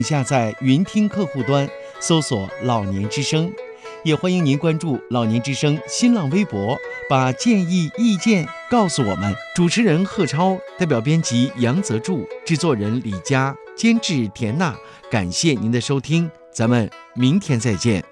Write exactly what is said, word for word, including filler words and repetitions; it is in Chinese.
下载云听客户端搜索老年之声，也欢迎您关注老年之声新浪微博，把建议意见告诉我们。主持人贺超，代表编辑杨泽柱，制作人李佳，监制田娜，感谢您的收听，咱们明天再见。